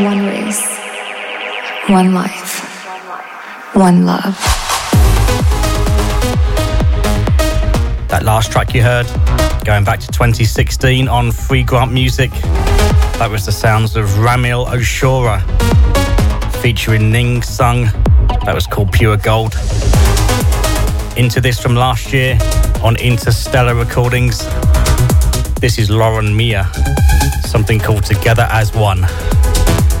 One race, one life, one love. That last track you heard, going back to 2016 on Free Grant Music, that was the sounds of Ramil Oshora featuring Ning Sung. That was called Pure Gold. Into this from last year on Interstellar Recordings. This is Lauren Mia, something called Together as One.